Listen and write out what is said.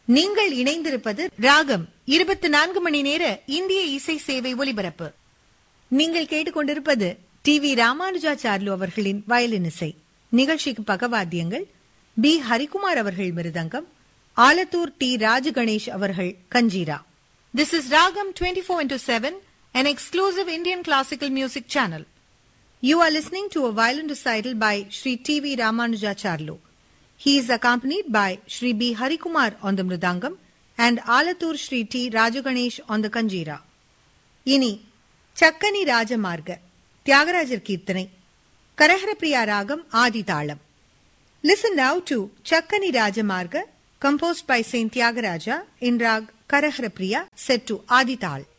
நீங்கள் இணைந்திருப்பது ராகம் 24 மணி நேர இந்திய இசை சேவை ஒலிபரப்பு. நீங்கள் கேட்டுக்கொண்டிருப்பது டி.வி. ராமானுஜாச்சார்லு அவர்களின் வயலின் இசை. நிகழ்ச்சிக்கு பக்கவாத்தியங்கள் பி. ஹரிகுமார் அவர்கள் மிருதங்கம், ஆலத்தூர் டி. ராஜகணேஷ் அவர்கள் kanjira. This is Ragam 24/7, an exclusive Indian classical music channel. You are listening to a violin recital by Sri T.V. Ramanujacharlu. He is accompanied by Sri B. Harikumar on the mridangam and Alathur Sri T. Rajaganesh on the kanjira. இனி சக்கனி ராஜமார்க தியாகராஜர் கீர்த்தனை, கரஹரப்பிரியா ராகம் ஆதி தாளம். Listen now to Chakkani Rajamarga composed by Saint Tyagaraja in rag Karaharapriya set to Adi Tal.